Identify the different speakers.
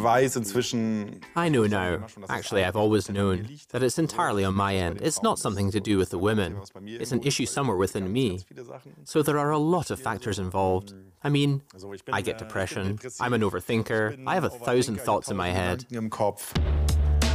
Speaker 1: I know now, actually I've always known, that it's entirely on my end. It's not something to do with the women. It's an issue somewhere within me. So there are a lot of factors involved. I mean, I get depression, I'm an overthinker, I have 1,000 thoughts in my head.